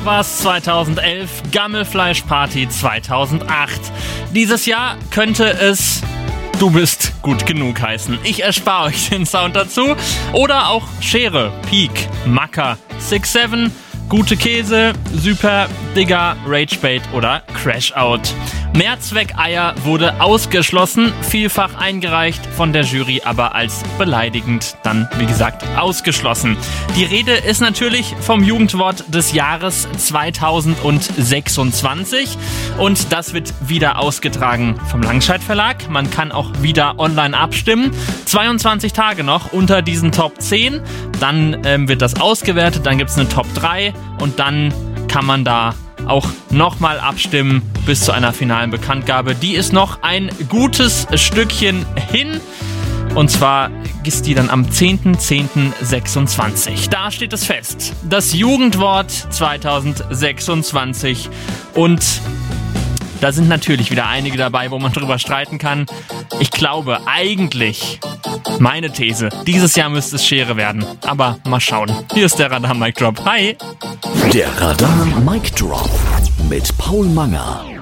Wars 2011, Gammelfleischparty 2008. Dieses Jahr könnte es Du bist gut genug heißen. Ich erspare euch den Sound dazu. Oder auch Schere, Peak, Macker, 6-7, Gute Käse, Super, Digger, Ragebait oder Crashout. Mehrzweckeier wurde ausgeschlossen, vielfach eingereicht, von der Jury aber als beleidigend dann, wie gesagt, ausgeschlossen. Die Rede ist natürlich vom Jugendwort des Jahres 2026 und das wird wieder ausgetragen vom Langscheid Verlag. Man kann auch wieder online abstimmen. 22 Tage noch unter diesen Top 10. Dann wird das ausgewertet, dann gibt es eine Top 3 und dann kann man da auch nochmal abstimmen bis zu einer finalen Bekanntgabe. Die ist noch ein gutes Stückchen hin. Und zwar ist die dann am 10.10.26. Da steht es fest. Das Jugendwort 2026. Und da sind natürlich wieder einige dabei, wo man drüber streiten kann. Ich glaube eigentlich, meine These, dieses Jahr müsste es Schere werden. Aber mal schauen. Hier ist der Radar Mic Drop. Hi! Der Radar Mic Drop mit Paul Manger.